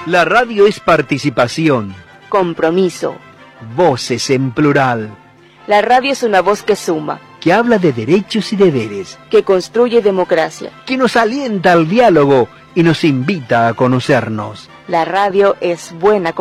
La radio es participación. Compromiso. Voces en plural. La radio es una voz que suma. Que habla de derechos y deberes. Que construye democracia. Que nos alienta al diálogo y nos invita a conocernos. La radio es buena compañía.